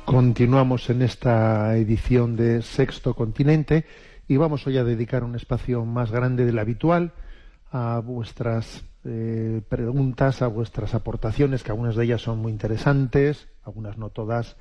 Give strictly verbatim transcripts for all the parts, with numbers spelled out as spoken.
Continuamos en esta edición de Sexto Continente y vamos hoy a dedicar un espacio más grande del habitual a vuestras eh, preguntas, a vuestras aportaciones, que algunas de ellas son muy interesantes, algunas no todas.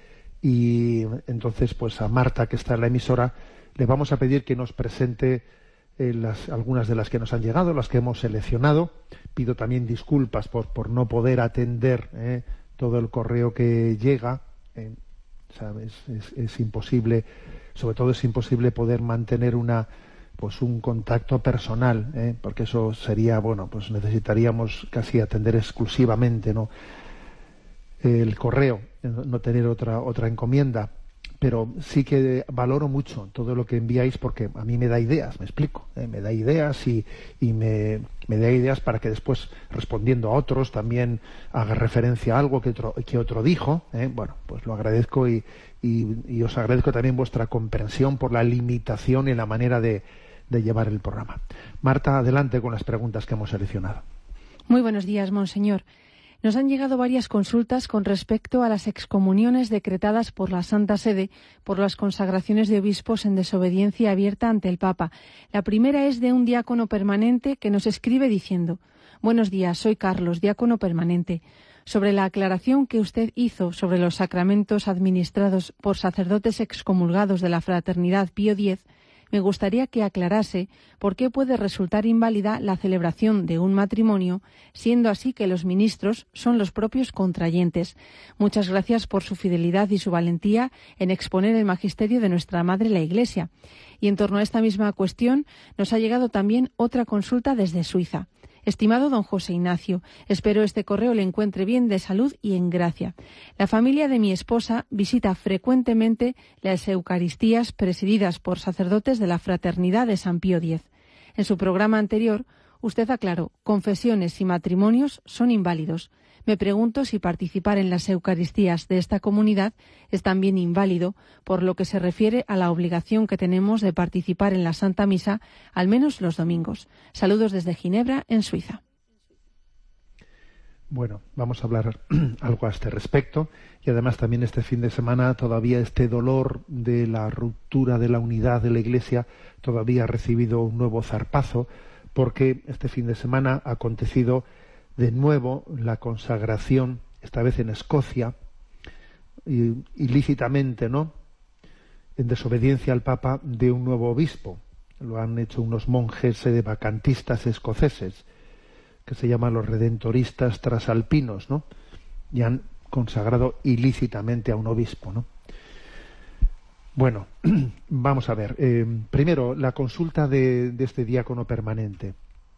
Y entonces, pues a Marta, que está en la emisora, le vamos a pedir que nos presente eh, las, algunas de las que nos han llegado, las que hemos seleccionado. Pido también disculpas por, por no poder atender eh, todo el correo que llega. Eh, ¿sabes? Es, es imposible, sobre todo es imposible poder mantener una pues un contacto personal, ¿eh? Porque eso sería, bueno, pues necesitaríamos casi atender exclusivamente, ¿no?, el correo, no tener otra otra encomienda. Pero sí que valoro mucho todo lo que enviáis, porque a mí me da ideas, me explico, ¿eh? me da ideas y, y me, me da ideas para que después, respondiendo a otros, también haga referencia a algo que otro, que otro dijo, ¿eh? Bueno, pues lo agradezco y, y, y os agradezco también vuestra comprensión por la limitación y la manera de, de llevar el programa. Marta, adelante con las preguntas que hemos seleccionado. Muy buenos días, monseñor. Nos han llegado varias consultas con respecto a las excomuniones decretadas por la Santa Sede por las consagraciones de obispos en desobediencia abierta ante el Papa. La primera es de un diácono permanente que nos escribe diciendo: buenos días, soy Carlos, diácono permanente. Sobre la aclaración que usted hizo sobre los sacramentos administrados por sacerdotes excomulgados de la Fraternidad Pío X, me gustaría que aclarase por qué puede resultar inválida la celebración de un matrimonio, siendo así que los ministros son los propios contrayentes. Muchas gracias por su fidelidad y su valentía en exponer el magisterio de nuestra Madre la Iglesia. Y en torno a esta misma cuestión nos ha llegado también otra consulta desde Suiza. Estimado don José Ignacio, espero este correo le encuentre bien de salud y en gracia. La familia de mi esposa visita frecuentemente las Eucaristías presididas por sacerdotes de la Fraternidad de San Pío X. En su programa anterior, usted aclaró: confesiones y matrimonios son inválidos. Me pregunto si participar en las Eucaristías de esta comunidad es también inválido, por lo que se refiere a la obligación que tenemos de participar en la Santa Misa, al menos los domingos. Saludos desde Ginebra, en Suiza. Bueno, vamos a hablar algo a este respecto, y además también este fin de semana todavía este dolor de la ruptura de la unidad de la Iglesia todavía ha recibido un nuevo zarpazo, porque este fin de semana ha acontecido de nuevo la consagración, esta vez en Escocia, y, ilícitamente, ¿no?, en desobediencia al Papa, de un nuevo obispo. Lo han hecho unos monjes eh, vacantistas escoceses, que se llaman los redentoristas trasalpinos, ¿no?, y han consagrado ilícitamente a un obispo, ¿no? Bueno, vamos a ver. Eh, primero, la consulta de, de este diácono permanente.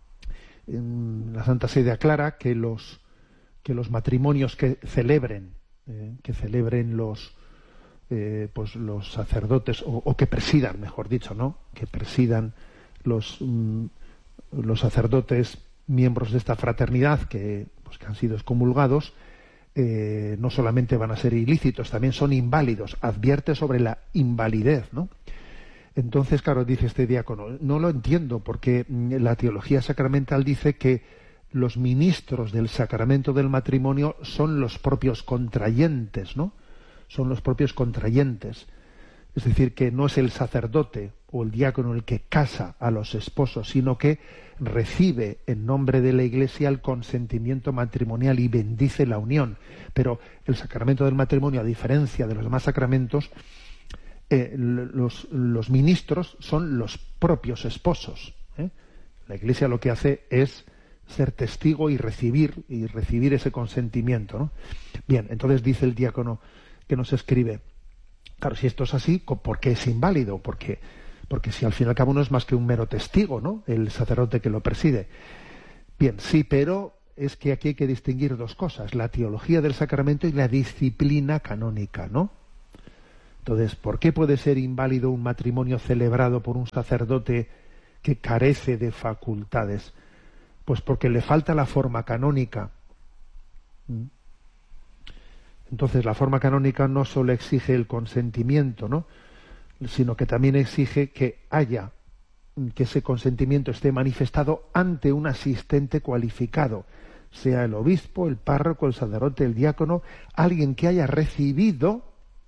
La Santa Sede aclara que los que los matrimonios que celebren eh, que celebren los eh, pues los sacerdotes o, o que presidan, mejor dicho, no que presidan los mm, los sacerdotes miembros de esta fraternidad que pues que han sido excomulgados, eh, no solamente van a ser ilícitos, también son inválidos. Advierte sobre la invalidez, ¿no? Entonces, claro, dice este diácono, no lo entiendo, porque la teología sacramental dice que los ministros del sacramento del matrimonio son los propios contrayentes, ¿no? Son los propios contrayentes. Es decir, que no es el sacerdote o el diácono el que casa a los esposos, sino que recibe en nombre de la Iglesia el consentimiento matrimonial y bendice la unión. Pero el sacramento del matrimonio, a diferencia de los demás sacramentos, Eh, los, los ministros son los propios esposos, ¿eh? La Iglesia lo que hace es ser testigo y recibir y recibir ese consentimiento, ¿no? Bien, entonces dice el diácono que nos escribe, claro, si esto es así, ¿por qué es inválido? Porque, porque si al fin y al cabo no es más que un mero testigo, ¿no?, el sacerdote que lo preside. Bien, sí, pero es que aquí hay que distinguir dos cosas: la teología del sacramento y la disciplina canónica, ¿no? Entonces, ¿por qué puede ser inválido un matrimonio celebrado por un sacerdote que carece de facultades? Pues porque le falta la forma canónica. Entonces, la forma canónica no solo exige el consentimiento, ¿no?, sino que también exige que haya, que ese consentimiento esté manifestado ante un asistente cualificado, sea el obispo, el párroco, el sacerdote, el diácono, alguien que haya recibido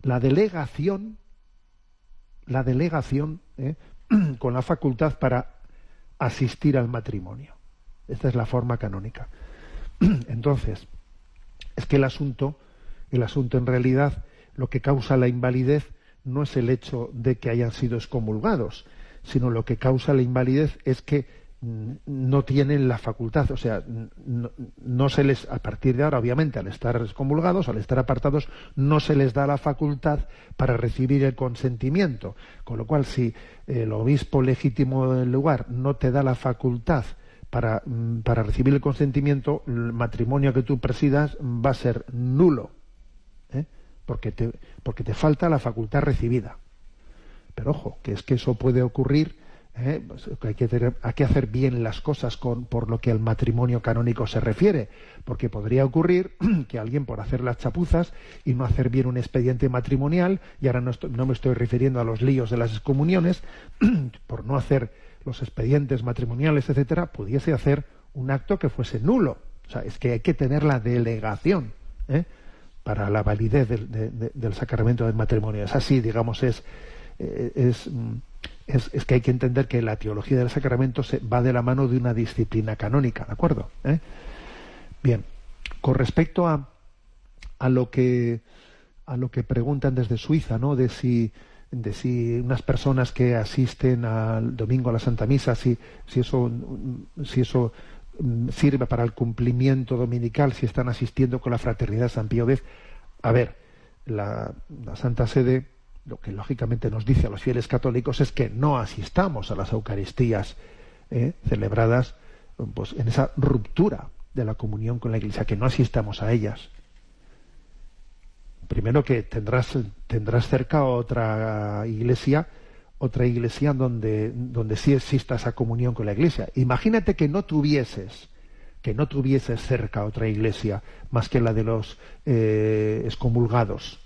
la delegación, la delegación ¿eh? con la facultad para asistir al matrimonio. Esta es la forma canónica. Entonces, es que el asunto, el asunto en realidad, lo que causa la invalidez no es el hecho de que hayan sido excomulgados, sino lo que causa la invalidez es que no tienen la facultad, o sea, no, no se les, a partir de ahora, obviamente, al estar excomulgados, al estar apartados, no se les da la facultad para recibir el consentimiento. Con lo cual, si el obispo legítimo del lugar no te da la facultad para, para recibir el consentimiento, el matrimonio que tú presidas va a ser nulo, ¿eh? porque te, porque te falta la facultad recibida. Pero ojo, que es que eso puede ocurrir. Eh, pues hay, que tener, hay que hacer bien las cosas con, por lo que al matrimonio canónico se refiere, porque podría ocurrir que alguien, por hacer las chapuzas y no hacer bien un expediente matrimonial, y ahora no, estoy, no me estoy refiriendo a los líos de las excomuniones, por no hacer los expedientes matrimoniales, etcétera, pudiese hacer un acto que fuese nulo. O sea, es que hay que tener la delegación ¿eh? para la validez del, de, de, del sacramento del matrimonio. Es así, digamos, es... Eh, es Es, es que hay que entender que la teología del sacramento se va de la mano de una disciplina canónica, ¿de acuerdo? ¿Eh? Bien, con respecto a, a lo que a lo que preguntan desde Suiza, ¿no? De si de si unas personas que asisten al domingo a la Santa Misa, si si eso si eso sirve para el cumplimiento dominical, si están asistiendo con la fraternidad San Pío X. A ver, la, la Santa Sede lo que lógicamente nos dice a los fieles católicos es que no asistamos a las Eucaristías ¿eh? celebradas pues, en esa ruptura de la comunión con la Iglesia, que no asistamos a ellas. Primero que tendrás, tendrás cerca otra iglesia, otra iglesia donde, donde sí exista esa comunión con la Iglesia. Imagínate que no tuvieses, que no tuvieses cerca otra iglesia más que la de los eh, excomulgados.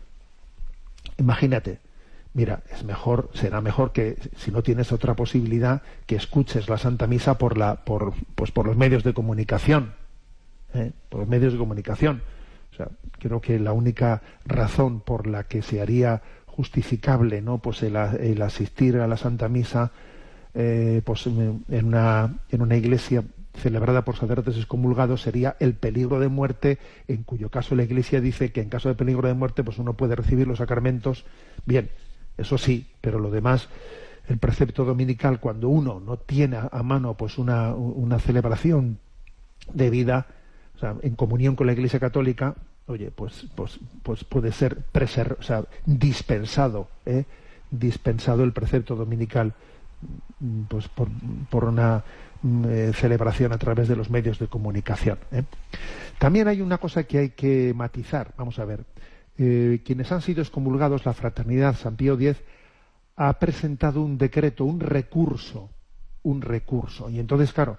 Imagínate, mira, es mejor, será mejor que si no tienes otra posibilidad, que escuches la Santa Misa por la, por, pues por los medios de comunicación, ¿eh? por los medios de comunicación. O sea, creo que la única razón por la que se haría justificable, ¿no? Pues el, el asistir a la Santa Misa, eh, pues en una, en una iglesia celebrada por sacerdotes excomulgados sería el peligro de muerte, en cuyo caso la Iglesia dice que en caso de peligro de muerte pues uno puede recibir los sacramentos. Bien, eso sí, pero lo demás, el precepto dominical, cuando uno no tiene a mano pues una, una celebración de vida, o sea, en comunión con la Iglesia Católica, oye, pues pues pues puede ser preser, o sea, dispensado, ¿eh? dispensado el precepto dominical pues por, por una eh, celebración a través de los medios de comunicación, ¿eh? También hay una cosa que hay que matizar. Vamos a ver, eh, quienes han sido excomulgados, la Fraternidad San Pío X ha presentado un decreto, un recurso, un recurso, y entonces claro,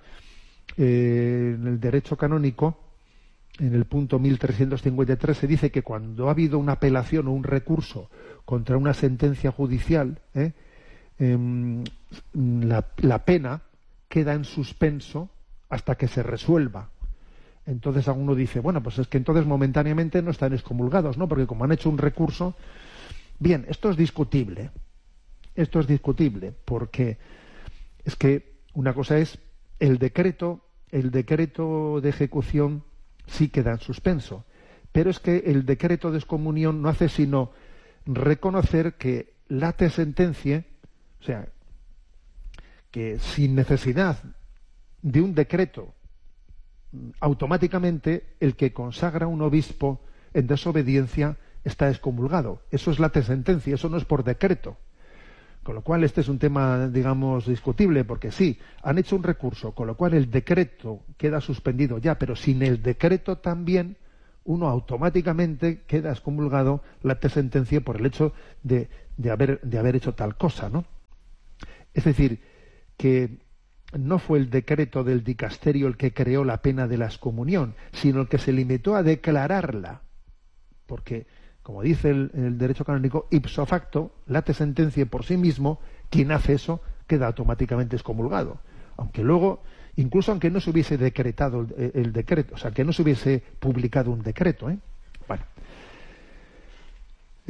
eh, en el derecho canónico, en el punto mil trescientos cincuenta y tres se dice que cuando ha habido una apelación o un recurso contra una sentencia judicial, ¿eh? La, la pena queda en suspenso hasta que se resuelva. Entonces alguno dice, bueno, pues es que entonces momentáneamente no están excomulgados, ¿no? Porque como han hecho un recurso... Bien, esto es discutible. Esto es discutible porque es que una cosa es el decreto, el decreto de ejecución sí queda en suspenso, pero es que el decreto de excomunión no hace sino reconocer que late sentencia. O sea, que sin necesidad de un decreto, automáticamente el que consagra un obispo en desobediencia está excomulgado. Eso es late sentencia, eso no es por decreto. Con lo cual este es un tema, digamos, discutible, porque sí, han hecho un recurso, con lo cual el decreto queda suspendido ya, pero sin el decreto también uno automáticamente queda excomulgado late sentencia por el hecho de, de, haber, de haber hecho tal cosa, ¿no? Es decir, que no fue el decreto del dicasterio el que creó la pena de la excomunión, sino el que se limitó a declararla. Porque, como dice el, el derecho canónico, ipso facto, late sentencia por sí mismo, quien hace eso queda automáticamente excomulgado. Aunque luego, incluso aunque no se hubiese decretado el, el decreto, o sea, que no se hubiese publicado un decreto, ¿eh? Bueno.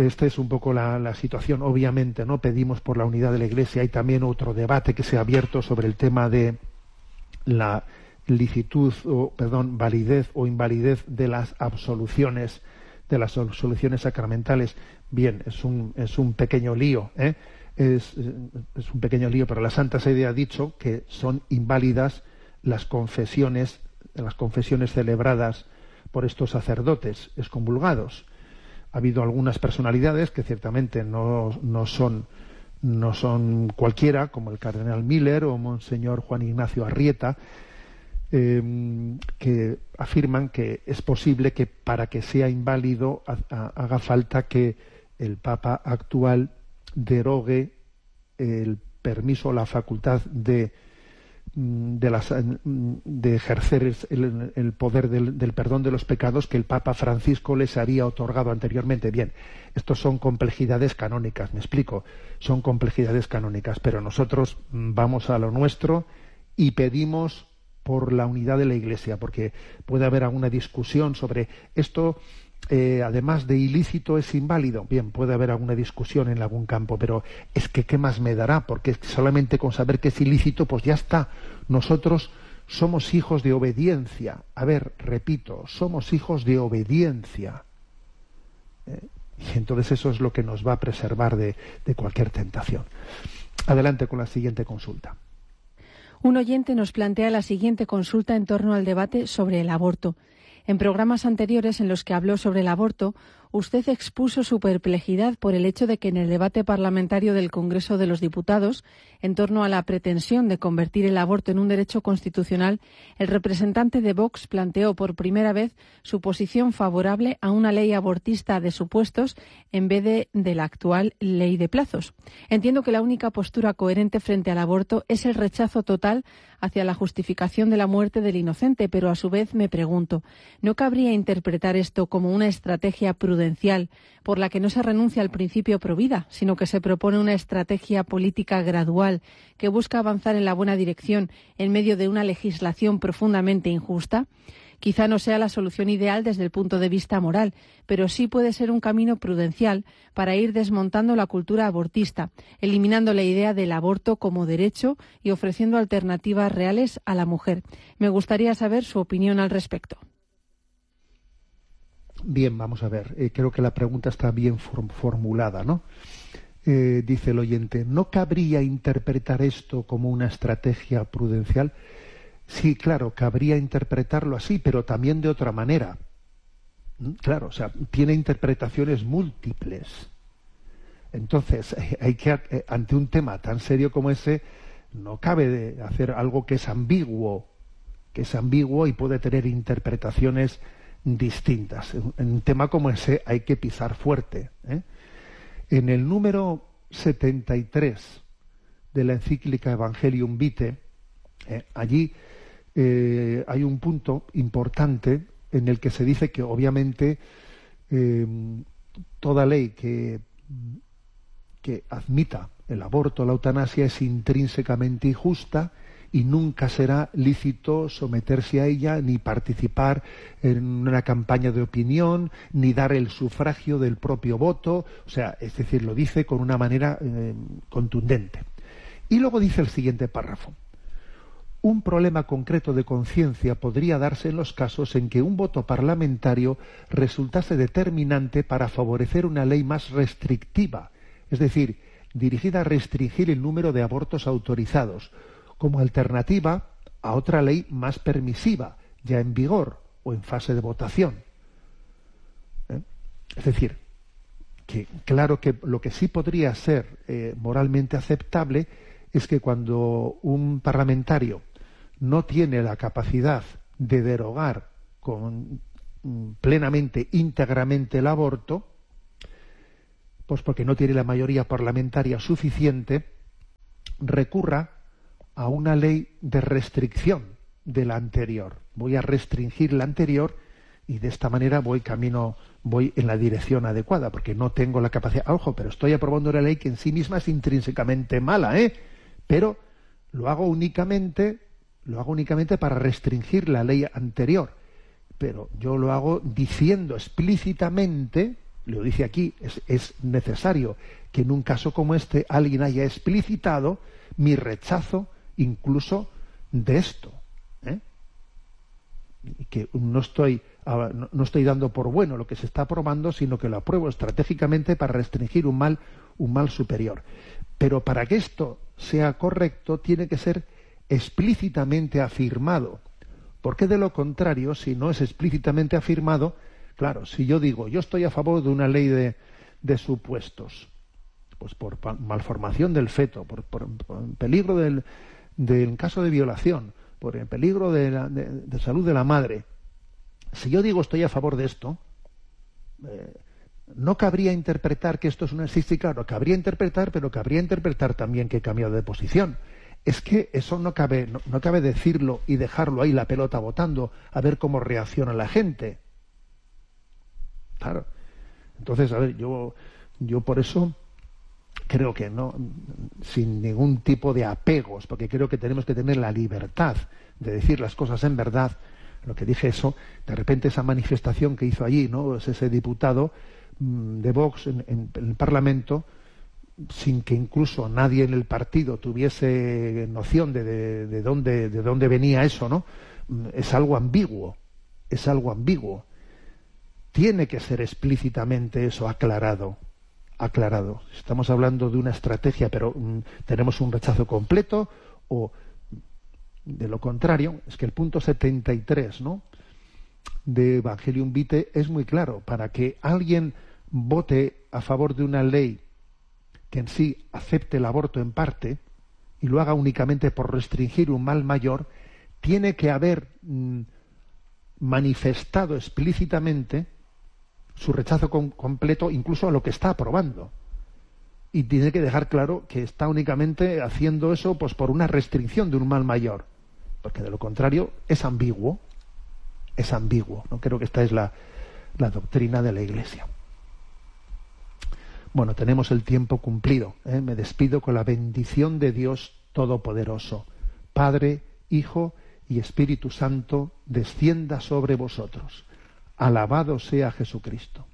esta es un poco la, la situación. Obviamente, ¿no? Pedimos por la unidad de la Iglesia. Hay también otro debate que se ha abierto sobre el tema de la licitud o, perdón, validez o invalidez de las absoluciones, de las absoluciones sacramentales. Bien, es un, es un pequeño lío, ¿eh? Es, es un pequeño lío, pero la Santa Sede ha dicho que son inválidas las confesiones, las confesiones celebradas por estos sacerdotes excomulgados. Ha habido algunas personalidades que ciertamente no, no son no son cualquiera, como el cardenal Miller o Monseñor Juan Ignacio Arrieta, eh, que afirman que es posible que para que sea inválido ha, ha, haga falta que el Papa actual derogue el permiso o la facultad de de, las, de ejercer el, el poder del, del perdón de los pecados que el Papa Francisco les había otorgado anteriormente. Bien, estos son complejidades canónicas, me explico, son complejidades canónicas, pero nosotros vamos a lo nuestro y pedimos por la unidad de la Iglesia, porque puede haber alguna discusión sobre esto. Eh, además de ilícito, es inválido. Bien, puede haber alguna discusión en algún campo, pero es que ¿qué más me dará? Porque solamente con saber que es ilícito, pues ya está. Nosotros somos hijos de obediencia. A ver, repito, somos hijos de obediencia. ¿Eh? Y entonces eso es lo que nos va a preservar de, de cualquier tentación. Adelante con la siguiente consulta. Un oyente nos plantea la siguiente consulta en torno al debate sobre el aborto. En programas anteriores en los que habló sobre el aborto, usted expuso su perplejidad por el hecho de que en el debate parlamentario del Congreso de los Diputados, en torno a la pretensión de convertir el aborto en un derecho constitucional, el representante de Vox planteó por primera vez su posición favorable a una ley abortista de supuestos en vez de, de la actual ley de plazos. Entiendo que la única postura coherente frente al aborto es el rechazo total hacia la justificación de la muerte del inocente, pero a su vez me pregunto, ¿no cabría interpretar esto como una estrategia prudencial por la que no se renuncia al principio pro vida, sino que se propone una estrategia política gradual que busca avanzar en la buena dirección en medio de una legislación profundamente injusta? Quizá no sea la solución ideal desde el punto de vista moral, pero sí puede ser un camino prudencial para ir desmontando la cultura abortista, eliminando la idea del aborto como derecho y ofreciendo alternativas reales a la mujer. Me gustaría saber su opinión al respecto. Bien, vamos a ver. Eh, creo que la pregunta está bien form- formulada, ¿no? Eh, dice el oyente, ¿no cabría interpretar esto como una estrategia prudencial? Sí, claro, cabría interpretarlo así, pero también de otra manera. ¿Mm? Claro, o sea, tiene interpretaciones múltiples. Entonces, eh, hay que, eh, ante un tema tan serio como ese, no cabe de hacer algo que es ambiguo, que es ambiguo y puede tener interpretaciones distintas. En un tema como ese hay que pisar fuerte, ¿eh? En el número setenta y tres de la encíclica Evangelium Vitae, eh, allí eh, hay un punto importante en el que se dice que obviamente eh, toda ley que, que admita el aborto, la eutanasia, es intrínsecamente injusta y nunca será lícito someterse a ella, ni participar en una campaña de opinión, ni dar el sufragio del propio voto. O sea, es decir, lo dice con una manera eh, contundente. Y luego dice el siguiente párrafo. Un problema concreto de conciencia podría darse en los casos en que un voto parlamentario resultase determinante para favorecer una ley más restrictiva, es decir, dirigida a restringir el número de abortos autorizados, como alternativa a otra ley más permisiva, ya en vigor o en fase de votación. ¿Eh? Es decir, que claro que lo que sí podría ser eh, moralmente aceptable es que cuando un parlamentario no tiene la capacidad de derogar con, plenamente, íntegramente el aborto, pues porque no tiene la mayoría parlamentaria suficiente, recurra a una ley de restricción de la anterior. Voy a restringir la anterior y de esta manera voy camino, voy en la dirección adecuada, porque no tengo la capacidad. Ah, ojo, pero estoy aprobando una ley que en sí misma es intrínsecamente mala, ¿eh? Pero lo hago únicamente, lo hago únicamente para restringir la ley anterior. Pero yo lo hago diciendo explícitamente, lo dice aquí, es, es necesario que en un caso como este alguien haya explicitado mi rechazo incluso de esto, ¿eh? Y que no estoy, no estoy dando por bueno lo que se está aprobando, sino que lo apruebo estratégicamente para restringir un mal, un mal superior. Pero para que esto sea correcto tiene que ser explícitamente afirmado, porque de lo contrario, si no es explícitamente afirmado, claro, si yo digo, yo estoy a favor de una ley de, de supuestos, pues por malformación del feto, por, por, por peligro del, del caso de violación, por el peligro de, la, de, de salud de la madre, si yo digo estoy a favor de esto, eh, no cabría interpretar que esto es una... Sí, sí, claro, cabría interpretar, pero cabría interpretar también que he cambiado de posición. Es que eso no cabe, no, no cabe decirlo y dejarlo ahí la pelota botando a ver cómo reacciona la gente. Claro. Entonces, a ver, yo, yo por eso creo que no, sin ningún tipo de apegos, porque creo que tenemos que tener la libertad de decir las cosas en verdad. Lo que dije eso, de repente esa manifestación que hizo allí, ¿no? Es ese diputado mmm, de Vox en, en, en el Parlamento, sin que incluso nadie en el partido tuviese noción de, de, de dónde de dónde venía eso, ¿no? Es algo ambiguo, es algo ambiguo. Tiene que ser explícitamente eso aclarado, aclarado. Estamos hablando de una estrategia, pero mm, tenemos un rechazo completo, o de lo contrario, es que el punto setenta y tres, ¿no?, de Evangelium Vitae es muy claro. Para que alguien vote a favor de una ley que en sí acepte el aborto en parte y lo haga únicamente por restringir un mal mayor, tiene que haber mm, manifestado explícitamente su rechazo con, completo incluso a lo que está aprobando. Y tiene que dejar claro que está únicamente haciendo eso pues por una restricción de un mal mayor. Porque de lo contrario es ambiguo. Es ambiguo. No creo que esta es la, la doctrina de la Iglesia. Bueno, tenemos el tiempo cumplido, ¿eh? Me despido con la bendición de Dios Todopoderoso. Padre, Hijo y Espíritu Santo, descienda sobre vosotros. Alabado sea Jesucristo.